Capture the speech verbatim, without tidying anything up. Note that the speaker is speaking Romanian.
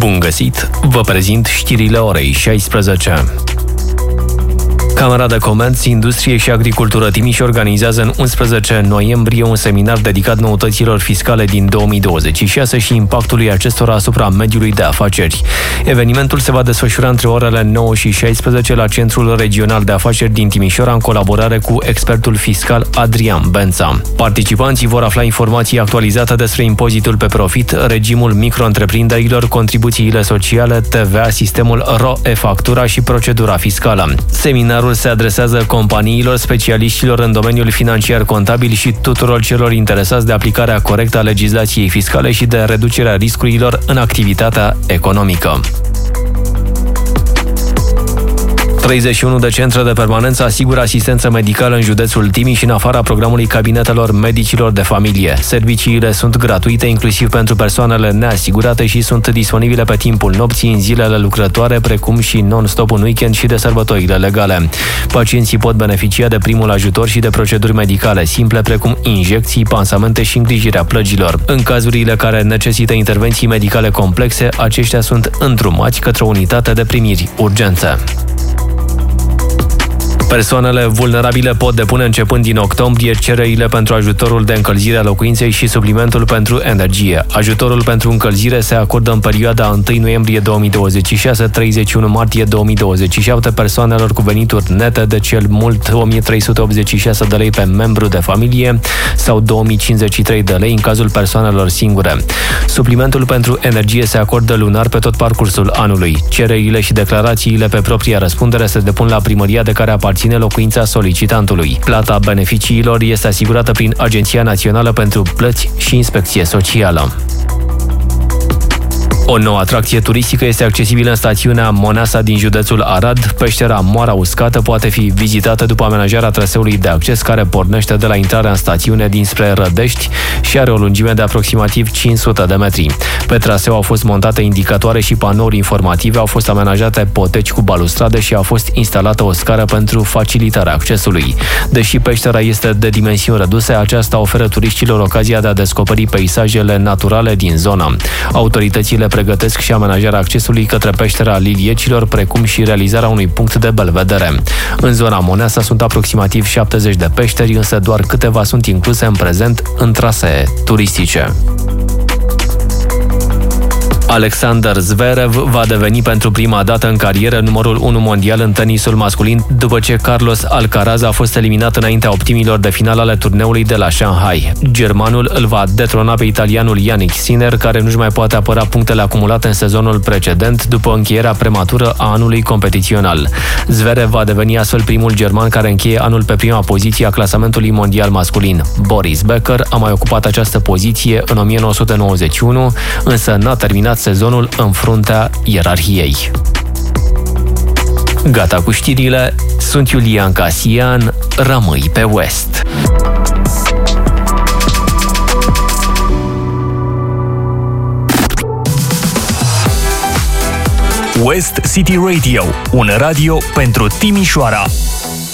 Bun găsit! Vă prezint știrile orei șaisprezece. Camera de Comerț, Industrie și Agricultură Timiș organizează în unsprezece noiembrie un seminar dedicat noutăților fiscale din două mii douăzeci și șase și impactului acestora asupra mediului de afaceri. Evenimentul se va desfășura între orele nouă și șaisprezece la Centrul Regional de Afaceri din Timișoara, în colaborare cu expertul fiscal Adrian Bența. Participanții vor afla informații actualizate despre impozitul pe profit, regimul micro-întreprinderilor, contribuțiile sociale, T V A, sistemul R O E-factura și procedura fiscală. Seminarul se adresează companiilor, specialiștilor în domeniul financiar contabil și tuturor celor interesați de aplicarea corectă a legislației fiscale și de reducerea riscurilor în activitatea economică. treizeci și unu de centre de permanență asigură asistență medicală în județul Timiș în afara programului cabinetelor medicilor de familie. Serviciile sunt gratuite, inclusiv pentru persoanele neasigurate, și sunt disponibile pe timpul nopții, în zilele lucrătoare, precum și non-stop în weekend și de sărbătorile legale. Pacienții pot beneficia de primul ajutor și de proceduri medicale simple, precum injecții, pansamente și îngrijirea plăgilor. În cazurile care necesită intervenții medicale complexe, aceștia sunt îndrumați către o unitate de primiri urgențe. Persoanele vulnerabile pot depune începând din octombrie cererile pentru ajutorul de încălzire a locuinței și suplimentul pentru energie. Ajutorul pentru încălzire se acordă în perioada întâi noiembrie două mii douăzeci și șase - treizeci și unu martie două mii douăzeci și șapte persoanelor cu venituri nete de cel mult o mie trei sute optzeci și șase de lei pe membru de familie sau două mii cincizeci și trei de lei în cazul persoanelor singure. Suplimentul pentru energie se acordă lunar pe tot parcursul anului. Cererile și declarațiile pe propria răspundere se depun la primăria de care aparține locuința solicitantului. Plata beneficiilor este asigurată prin Agenția Națională pentru Plăți și Inspecție Socială. O nouă atracție turistică este accesibilă în stațiunea Moneasa din județul Arad. Peștera Moara Uscată poate fi vizitată după amenajarea traseului de acces, care pornește de la intrarea în stațiune dinspre Rădești și are o lungime de aproximativ cinci sute de metri. Pe traseu au fost montate indicatoare și panouri informative, au fost amenajate poteci cu balustrade și a fost instalată o scară pentru facilitarea accesului. Deși peștera este de dimensiuni reduse, aceasta oferă turiștilor ocazia de a descoperi peisajele naturale din zonă. Autoritățile pregătesc și amenajarea accesului către peștera Liliecilor, precum și realizarea unui punct de belvedere. În zona Moneasa sunt aproximativ șaptezeci de peșteri, însă doar câteva sunt incluse în prezent în trasee turistice. Alexander Zverev va deveni pentru prima dată în carieră numărul unu mondial în tenisul masculin, după ce Carlos Alcaraz a fost eliminat înaintea optimilor de finală ale turneului de la Shanghai. Germanul îl va detrona pe italianul Jannik Sinner, care nu-și mai poate apăra punctele acumulate în sezonul precedent după încheierea prematură a anului competițional. Zverev va deveni astfel primul german care încheie anul pe prima poziție a clasamentului mondial masculin. Boris Becker a mai ocupat această poziție în o mie nouă sute nouăzeci și unu, însă n-a terminat sezonul în fruntea ierarhiei. Gata cu știrile, sunt Iulian Casian, rămâi pe West. West City Radio, un radio pentru Timișoara.